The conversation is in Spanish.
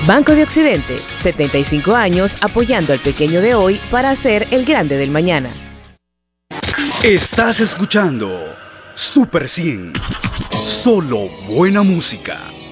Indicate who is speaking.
Speaker 1: Banco de Occidente, 75 años apoyando al pequeño de hoy para ser el grande del mañana.
Speaker 2: Estás escuchando Super 100. Solo buena música.